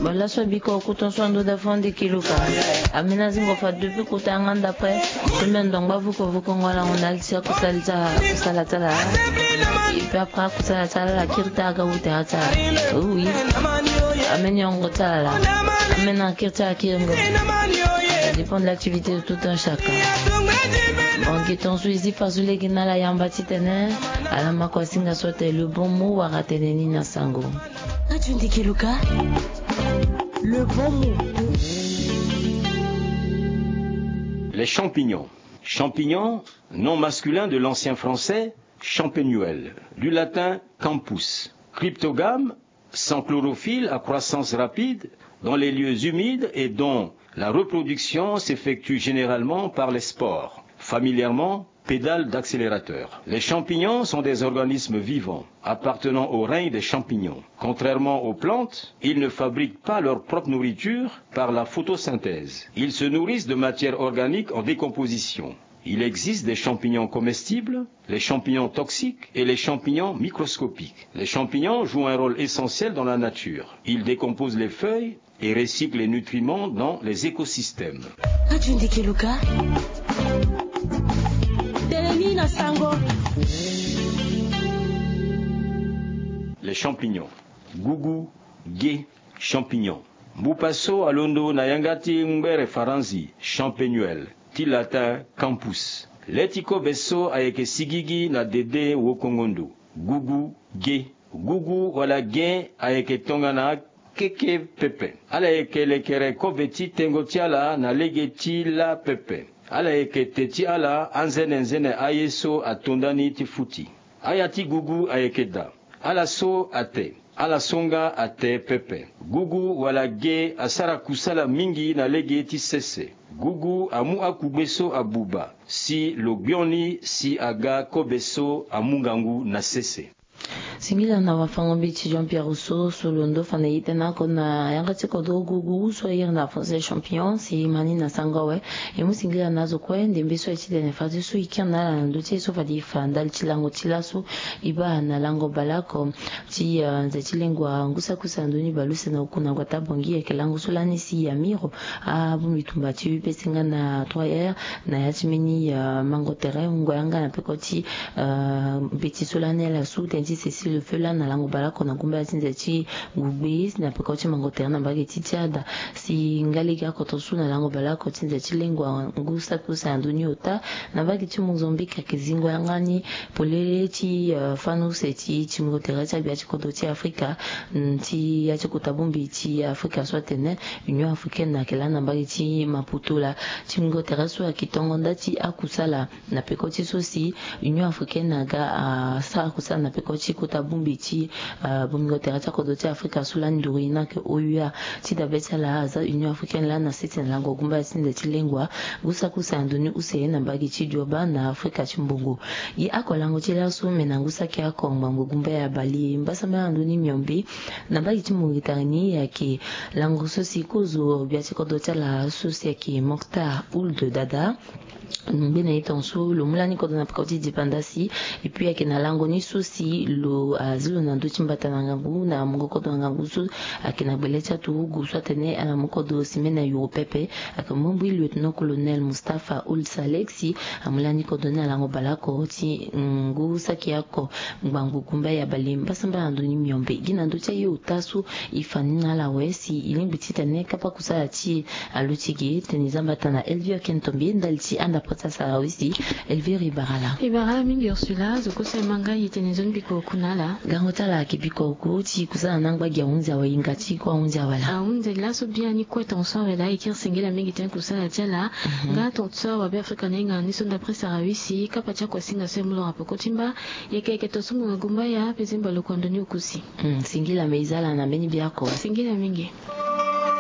Voilà, soit biko kuton soin de défendre des kilos. Amena zingo fa depuis kutanga d'après. Semaine donc ba vuko ngwala on a tia kusala tala. Et puis après kusala tala la kirta ga utata. Oui. Amena on tala. Amena kirta kirengo. Ça dépend de l'activité de tout un chacun. En guetant suizi fazule ginala yamba titene. Alama kwa singa sote le bon mot wa rateneni na sango. Tu dis que Lucas, le bon mot. Les champignons. Champignons, nom masculin de l'ancien français, champignuel, du latin campus. Cryptogame, sans chlorophylle à croissance rapide, dans les lieux humides et dont la reproduction s'effectue généralement par les spores, familièrement pédales d'accélérateur. Les champignons sont des organismes vivants, appartenant au règne des champignons. Contrairement aux plantes, ils ne fabriquent pas leur propre nourriture par la photosynthèse. Ils se nourrissent de matière organique en décomposition. Il existe des champignons comestibles, les champignons toxiques et les champignons microscopiques. Les champignons jouent un rôle essentiel dans la nature. Ils décomposent les feuilles et recyclent les nutriments dans les écosystèmes. Les champignons. Gougou, gué, champignon. Mbupaso alondo na yangati mbere faranzi, champignuel. Latin campus. Letiko beso ayeke sigigi na dede wokongondo. Gugu ge. Gugu wala ge ayeke tongana keke pepe. Ala eke lekere kobeti tengotiala na legeti la pepe. Ala eke teti ala anzene ayeso atondani tifuti. Ayati gugu ayeke da. Ala so ate. Ala songa ate pepe. Gugu wala ge asara kusala mingi na legeti sese. Gugu amu akubeso abuba. Si logioni si aga kobeso amungangu na sese. Singila na wafango bichi Jean-Pierre Rousseau solondo fana yitena kona yangati kodo gugu so na fonse champion si mani na sangawe emu singila nazo kwe ndembe so echide ne fadi so ikana na ndote so fadi fandal chilango chilaso iba na lango balako ti za chilengwa ngusa kusandoni baluse na ukuna kwa tabongi ya kelango solani si ya miro abu mitumba ti pesinga na 3R na yatimeni mango terrain ngwanga na pekoti beti solani la su tenzi sesi le feu là na lango balako na gumba tinzeti gugbe na pekoti mango terrain na bageti tiada si ngalika kotosu na lango balako tinzeti lengwa ngusa kusandoni ota na bageti Mozambique kizingo yangani polele ti fanu seti ti mango terrain ti biati kodoti Afrika ti ya ti kotabumbi ti Afrika swatene Union africaine na kela na bageti Maputo la ti mango terrain so akitongo ndati akusala na pekoti sosi Union africaine na ga sa kusala na pekoti kotabumbi ti mango terrain ti kodoti Afrika sula nduri na ke oya ti dabeta la za Union africaine la na seti na lango gumba sinde ti lengwa gusa kusandoni useye na bageti joba na Afrika ti mbongo yi akolango ti la so mena ngusa ki akonga gumba ya bali mbasa ma andoni miombe na bageti Mauritanie ya ke lango sosi kozo biati kodoti la sosi ya ke Mokhtar Ould Dada mbena itonso lo mulani kodona pakoti dipandasi et puis akena lango ni sosi lo azilo na ndo chimbata na ngangu na mungo kodona ngangu so akena belecha tu guswa tene ana mukodo simena europepe akamumbi lieutenant colonel Mustafa Ould Salexi amulani kodona lango balako ti ngu saki yako ngbangu kumba ya balimba samba ndo ni miombe gina ndo cha yo tasu ifanina la wesi ilimbiti tene kapa kusala ti alutigi tenizambata na Elvio Kentombi ndalti anda prota sa wisi Elvio Ibarala mingi Ursula zokose manga yitenezon biko kunala gangota la kibiko ku ti kusala nangba gya unzi wa ingati kwa unzi wala unzi la so bien ni kweta onso wala ikir singela mingi ten kusala tiala nga tonso wa be Afrika nenga ni sonda presa wisi kapa cha kwa singa semlo apoko timba yeke to sungu ngumba ya pezimba lokondoni ukusi singila meizala na beni biako singila mingi